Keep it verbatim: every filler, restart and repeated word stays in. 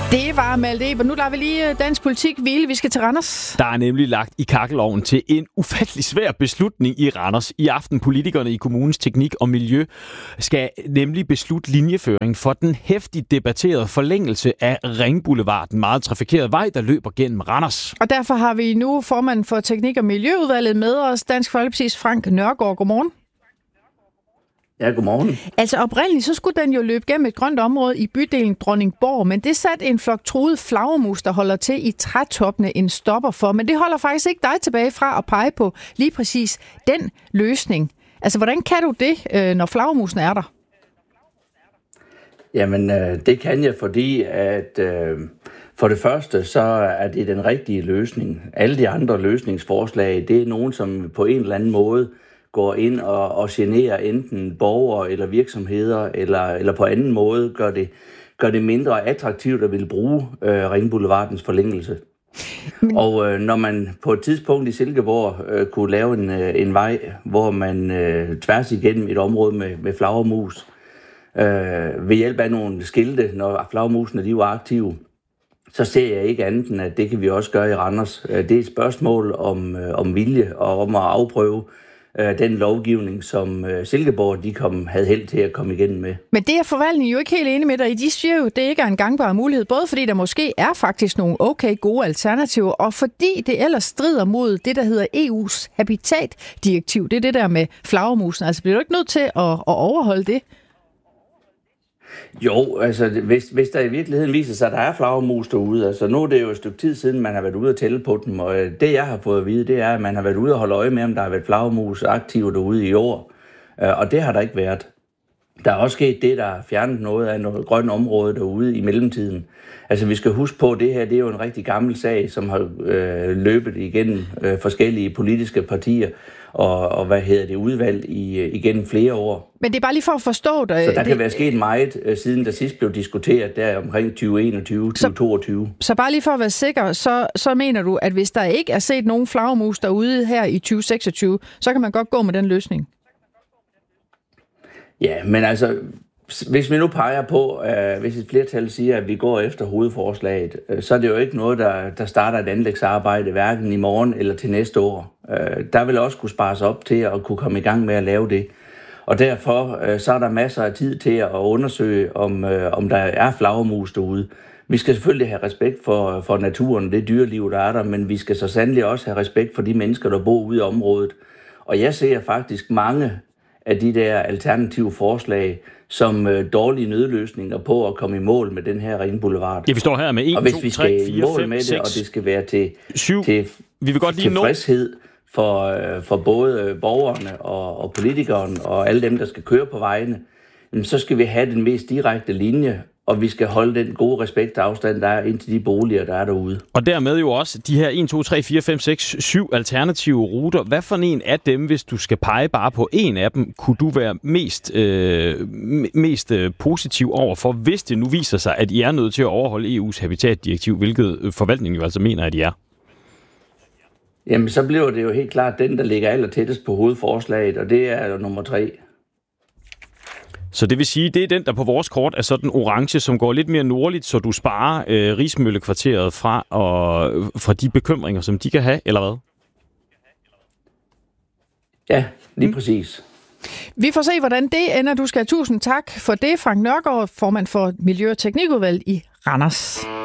Det var Malte Eber. Nu lader vi lige dansk politik hvile. Vi skal til Randers. Der er nemlig lagt i kakkelovnen til en ufattelig svær beslutning i Randers. I aften politikerne i kommunens teknik og miljø skal nemlig beslutte linjeføring for den hæftigt debatterede forlængelse af Ringboulevard, den meget trafikerede vej, der løber gennem Randers. Og derfor har vi nu formanden for teknik- og miljøudvalget med os, Dansk Folkepartis Frank Nørgaard. Godmorgen. Ja, godmorgen. Altså oprindeligt, så skulle den jo løbe gennem et grønt område i bydelen Dronningborg, men det satte en flok truede flagermus, der holder til i trætoppene, en stopper for. Men det holder faktisk ikke dig tilbage fra at pege på lige præcis den løsning. Altså, hvordan kan du det, når flagermusen er der? Jamen, det kan jeg, fordi at øh, for det første, så er det den rigtige løsning. Alle de andre løsningsforslag, det er nogen, som på en eller anden måde går ind og, og generer enten borgere eller virksomheder, eller, eller på anden måde gør det, gør det mindre attraktivt at ville bruge øh, Ringboulevardens forlængelse. Mm. Og øh, når man på et tidspunkt i Silkeborg øh, kunne lave en, øh, en vej, hvor man øh, tværs igennem et område med, med flagermus, øh, ved hjælp af nogle skilte, når flagermusene de var aktive, så ser jeg ikke andet end, at det kan vi også gøre i Randers. Det er et spørgsmål om, øh, om vilje og om at afprøve den lovgivning, som Silkeborg de kom, havde held til at komme igennem med. Men det er forvaltningen jo ikke helt enig med dig i. De siger jo, at det ikke er en gangbar mulighed, både fordi der måske er faktisk nogle okay gode alternativer, og fordi det ellers strider mod det, der hedder E U's habitatdirektiv. Det er det der med flagermusen. Altså bliver du ikke nødt til at, at overholde det? Jo, altså hvis, hvis der i virkeligheden viser sig, at der er flagermus derude, altså nu er det jo et stykke tid siden, man har været ude og tælle på dem, og det jeg har fået at vide, det er, at man har været ude og holde øje med, om der har været flagermus aktive derude i år, og det har der ikke været. Der er også sket det, der har fjernet noget af noget grønt område derude i mellemtiden. Altså vi skal huske på, at det her det er jo en rigtig gammel sag, som har øh, løbet igennem øh, forskellige politiske partier, og, og hvad hedder det, udvalgt i, igennem flere år. Men det er bare lige for at forstå det. Så der det... kan være sket meget, øh, siden der sidst blev diskuteret der omkring tyve enogtyve til tyve toogtyve. Så, så bare lige for at være sikker, så, så mener du, at hvis der ikke er set nogen flagermus derude her i tyve seksogtyve, så kan man godt gå med den løsning? Ja, men altså, hvis vi nu peger på, øh, hvis et flertal siger, at vi går efter hovedforslaget, øh, så er det jo ikke noget, der, der starter et anlægsarbejde, hverken i morgen eller til næste år. Øh, der vil også kunne spares op til at kunne komme i gang med at lave det. Og derfor øh, så er der masser af tid til at undersøge, om, øh, om der er flagermus derude. Vi skal selvfølgelig have respekt for, for naturen, det dyreliv, der er der, men vi skal så sandelig også have respekt for de mennesker, der bor ude i området. Og jeg ser faktisk mange af de der alternative forslag som øh, dårlige nødløsninger på at komme i mål med den her Ringboulevard. Ja, vi står her med en, og hvis to, vi skal tre, fire, i mål fem, med det, seks, og det skal være til, syv. til, vi vil godt lige tilfredshed for, øh, for både borgerne og, og politikerne og alle dem, der skal køre på vejene, så skal vi have den mest direkte linje, og vi skal holde den gode respekt og afstand, der er ind til de boliger, der er derude. Og dermed jo også de her en, to, tre, fire, fem, seks, syv alternative ruter. Hvad for en af dem, hvis du skal pege bare på en af dem, kunne du være mest, øh, mest øh, positiv over for, hvis det nu viser sig, at I er nødt til at overholde E U's habitatdirektiv, hvilket forvaltningen jo altså mener, at I er? Jamen, så bliver det jo helt klart den, der ligger aller tættest på hovedforslaget, og det er nummer tre. Så det vil sige, det er den, der på vores kort er sådan orange, som går lidt mere nordligt, så du sparer øh, Rismøllekvarteret fra, og, fra de bekymringer, som de kan have, eller hvad? Ja, lige præcis. Vi får se, hvordan det ender. Du skal have tusind tak for det, Frank Nørgaard, formand for Miljø- og Teknikudvalget i Randers.